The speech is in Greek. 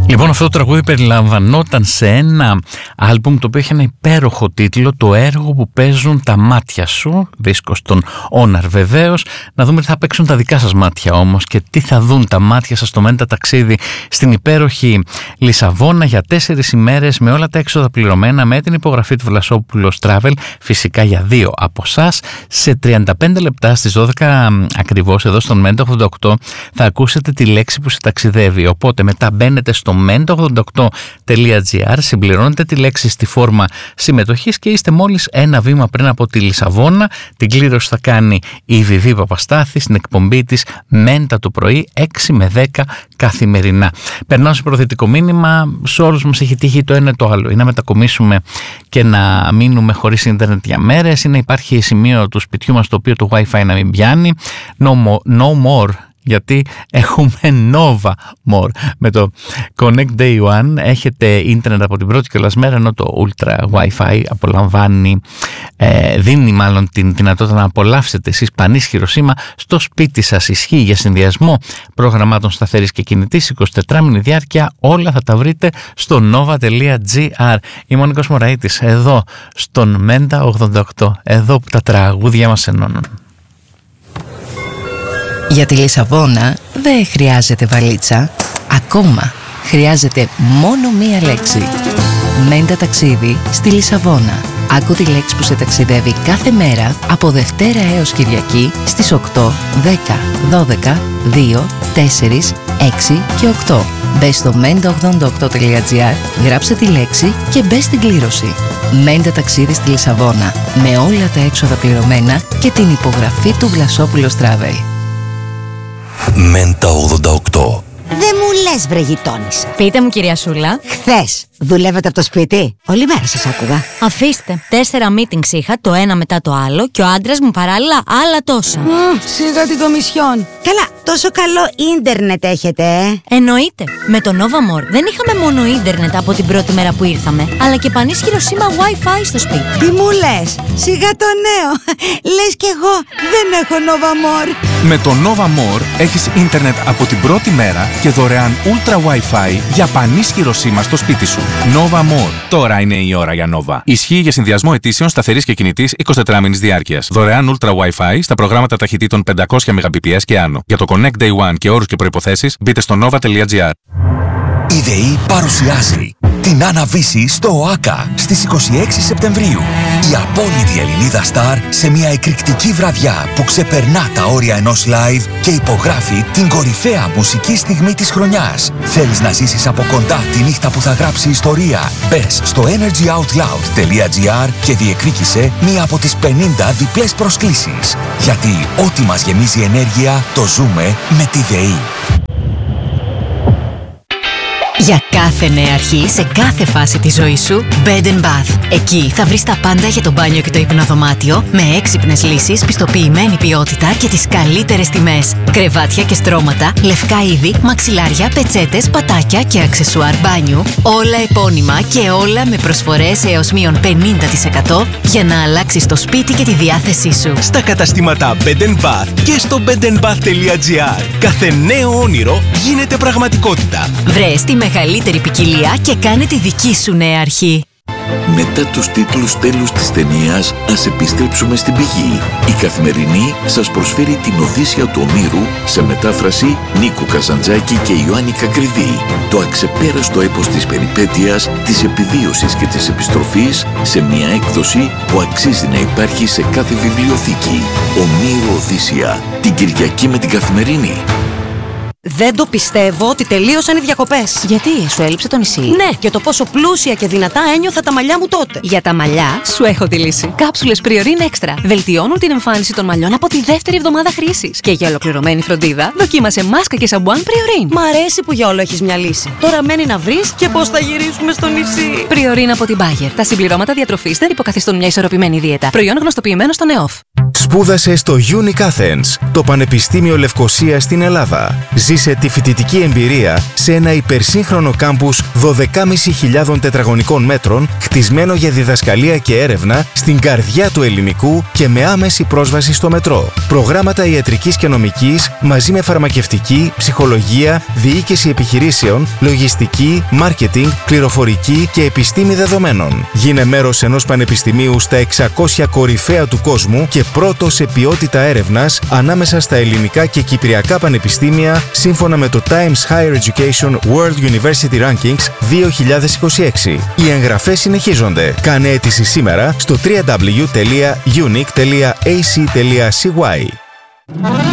Λοιπόν, αυτό το τραγούδι περιλαμβανόταν σε ένα άλμπουμ το οποίο είχε ένα υπέροχο τίτλο, το έργο που παίζουν τα μάτια σου, δίσκος των Όναρ βεβαίως. Να δούμε τι θα παίξουν τα δικά σας μάτια όμως και τι θα δουν τα μάτια σας στο μέντα ταξίδι στην υπέροχη Λισαβόνα για 4 ημέρες με όλα τα έξοδα πληρωμένα, με την υπογραφή του Βλασόπουλος Travel, φυσικά για 2 από εσάς. Σε 35 λεπτά στις 12 ακριβώς εδώ στον Μέντα 88 θα ακούσετε τη λέξη που σε ταξιδεύει, οπότε μετά μπαίνετε στο menta88.gr, συμπληρώνετε τη λέξη στη φόρμα συμμετοχής και είστε μόλις ένα βήμα πριν από τη Λισαβόνα. Την κλήρωση θα κάνει η Βιβί Παπαστάθη στην εκπομπή της Μέντα το πρωί 6 με 10 καθημερινά. Περνάω σε προθετικό μήνυμα. Σε όλους μας έχει τύχει το ένα το άλλο. Ή να μετακομίσουμε και να μείνουμε χωρίς ίντερνετ για μέρες, ή να υπάρχει σημείο του σπιτιού μας το οποίο το Wi-Fi να μην πιάνει. No more. Γιατί έχουμε Nova More. Με το Connect Day One έχετε ίντερνετ από την πρώτη κιόλας μέρα, ενώ το Ultra Wi-Fi δίνει μάλλον την δυνατότητα να απολαύσετε εσείς πανίσχυρο σήμα στο σπίτι σας. Ισχύει για συνδυασμό προγραμμάτων σταθερής και κινητής, 24μηνη διάρκεια. Όλα θα τα βρείτε στο nova.gr. Είμαι ο Νίκος Μωραΐτης, εδώ στον Μέντα 88, εδώ που τα τραγούδια μας ενώνουν. Για τη Λισαβόνα δεν χρειάζεται βαλίτσα. Ακόμα χρειάζεται μόνο μία λέξη. Μέντα ταξίδι στη Λισαβόνα. Άκου τη λέξη που σε ταξιδεύει κάθε μέρα από Δευτέρα έως Κυριακή στις 8, 10, 12, 2, 4, 6 και 8. Μπες στο menta88.gr, γράψε τη λέξη και μπες στην κλήρωση. Μέντα ταξίδι στη Λισαβόνα, με όλα τα έξοδα πληρωμένα και την υπογραφή του Βλασόπουλος Travel. Μέντα 88. Δεν μου λες βρε γειτόνισσα. Πείτε μου κυρία Σούλα. Χθες δουλεύετε από το σπίτι? Όλη μέρα σας άκουγα. Αφήστε, 4 meetings είχα, το ένα μετά το άλλο, και ο άντρας μου παράλληλα άλλα τόσα. Σιγά την κομισιόν. Καλά, τόσο καλό ίντερνετ έχετε, Εννοείται. Με το Nova More δεν είχαμε μόνο ίντερνετ από την πρώτη μέρα που ήρθαμε, αλλά και πανίσχυρο σήμα Wi-Fi στο σπίτι. Τι μου λες? Σιγά το νέο. Λες κι εγώ δεν έχω Nova More. Με το Nova More έχεις ίντερνετ από την πρώτη μέρα και δωρεάν Ultra Wi-Fi για πανίσχυρο σήμα στο σπίτι σου. Nova More. Τώρα είναι η ώρα για Nova. Ισχύει για συνδυασμό αιτήσεων σταθερής και κινητής 24μηνης διάρκειας. Δωρεάν Ultra Wi-Fi στα προγράμματα ταχυτήτων 500 Mbps και άνω. Για το Connect Day One και όρους και προϋποθέσεις μπείτε στο nova.gr. Η ΔΕΗ παρουσιάζει την Άννα Βύση στο ΟΑΚΑ στις 26 Σεπτεμβρίου. Η απόλυτη Ελληνίδα στάρ σε μια εκρηκτική βραδιά που ξεπερνά τα όρια ενός live και υπογράφει την κορυφαία μουσική στιγμή της χρονιάς. Θέλεις να ζήσεις από κοντά τη νύχτα που θα γράψει ιστορία? Μπες στο energyoutloud.gr και διεκδίκησε μία από τις 50 διπλές προσκλήσεις. Γιατί ό,τι μας γεμίζει ενέργεια το ζούμε με τη ΔΕΗ. Για κάθε νέα αρχή, σε κάθε φάση της ζωής σου, Bed & Bath. Εκεί θα βρεις τα πάντα για το μπάνιο και το υπνοδωμάτιο, με έξυπνες λύσεις, πιστοποιημένη ποιότητα και τις καλύτερες τιμές. Κρεβάτια και στρώματα, λευκά είδη, μαξιλάρια, πετσέτες, πατάκια και αξεσουάρ μπάνιου. Όλα επώνυμα και όλα με προσφορές έως μείον 50% για να αλλάξεις το σπίτι και τη διάθεσή σου. Στα καταστήματα Bed & Bath και στο bedandbath.gr. Κάθε νέο όνειρο γίνεται πραγματικότητα. Βρες τη μεγαλύτερη ποικιλία και κάνε τη δική σου νέα αρχή. Μετά τους τίτλους τέλους της ταινίας, ας επιστρέψουμε στην πηγή. Η Καθημερινή σας προσφέρει την Οδύσσεια του Ομήρου σε μετάφραση Νίκου Καζαντζάκη και Ιωάννη Κακριδί. Το αξεπέραστο έπος της περιπέτειας, της επιβίωσης και της επιστροφής σε μια έκδοση που αξίζει να υπάρχει σε κάθε βιβλιοθήκη. Ομήρου Οδύσσεια, την Κυριακή με την Καθημερινή. Δεν το πιστεύω ότι τελείωσαν οι διακοπές. Γιατί, σου έλειψε το νησί? Ναι, και το πόσο πλούσια και δυνατά ένιωθα τα μαλλιά μου τότε. Για τα μαλλιά, σου έχω τη λύση. Κάψουλες Priorin Extra. Βελτιώνουν την εμφάνιση των μαλλιών από τη δεύτερη εβδομάδα χρήσης. Και για ολοκληρωμένη φροντίδα, δοκίμασε μάσκα και σαμπουάν Priorin. Μ' αρέσει που για όλο έχεις μια λύση. Τώρα μένει να βρεις και πώς θα γυρίσουμε στο νησί. Priorin από την Bayer. Τα συμπληρώματα διατροφής δεν υποκαθιστούν μια ισορροπημένη δίαιτα. Προϊόν γνωστοποιημένο στο ΝΕΟΦ. Σπούδασε στο Unic Athens, το Πανεπιστήμιο Λευκωσίας στην Ελλάδα. Ζήσε τη φοιτητική εμπειρία σε ένα υπερσύγχρονο κάμπους 12.500 τετραγωνικών μέτρων, χτισμένο για διδασκαλία και έρευνα στην καρδιά του ελληνικού και με άμεση πρόσβαση στο μετρό. Προγράμματα ιατρικής και νομικής μαζί με φαρμακευτική, ψυχολογία, διοίκηση επιχειρήσεων, λογιστική, μάρκετινγκ, πληροφορική και επιστήμη δεδομένων. Γίνε μέρος ενός πανεπιστημίου στα 600 κορυφαία του κόσμου και πρώτο σε ποιότητα έρευνας ανάμεσα στα ελληνικά και κυπριακά πανεπιστήμια σύμφωνα με το Times Higher Education World University Rankings 2026. Οι εγγραφές συνεχίζονται. Κάνε αίτηση σήμερα στο www.unique.ac.cy.